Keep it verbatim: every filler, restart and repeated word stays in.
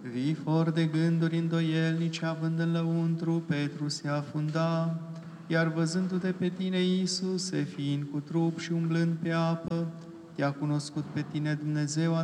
Vifor de gânduri îndoielnice, având în lăuntru, Petru se afunda, iar văzându-te pe tine, Iisuse, fiind cu trup și umblând pe apă, te-a cunoscut pe tine Dumnezeu